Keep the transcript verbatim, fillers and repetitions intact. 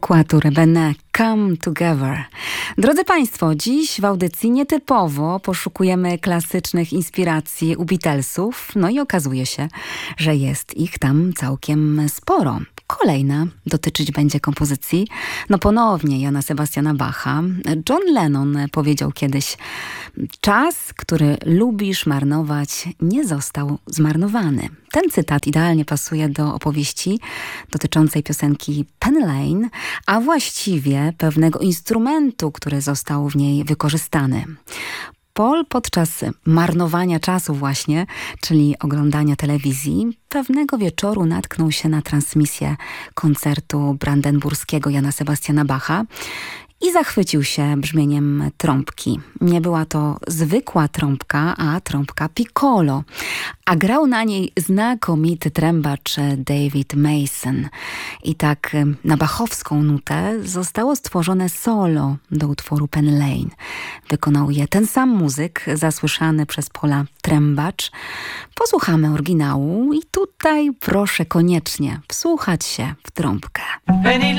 Quatuor Benet, Come Together. Drodzy Państwo, dziś w audycji nietypowo poszukujemy klasycznych inspiracji u Beatlesów, no i okazuje się, że jest ich tam całkiem sporo. Kolejna dotyczyć będzie kompozycji, no ponownie Jana Sebastiana Bacha. John Lennon powiedział kiedyś: czas, który lubisz marnować, nie został zmarnowany. Ten cytat idealnie pasuje do opowieści dotyczącej piosenki Penny Lane, a właściwie pewnego instrumentu, który został w niej wykorzystany. Paul podczas marnowania czasu właśnie, czyli oglądania telewizji, pewnego wieczoru natknął się na transmisję koncertu brandenburskiego Jana Sebastiana Bacha i zachwycił się brzmieniem trąbki. Nie była to zwykła trąbka, a trąbka piccolo, a grał na niej znakomity trębacz David Mason. I tak na bachowską nutę zostało stworzone solo do utworu Penny Lane. Wykonał je ten sam muzyk, zasłyszany przez Paula trębacz. Posłuchamy oryginału i tutaj proszę koniecznie wsłuchać się w trąbkę. Penny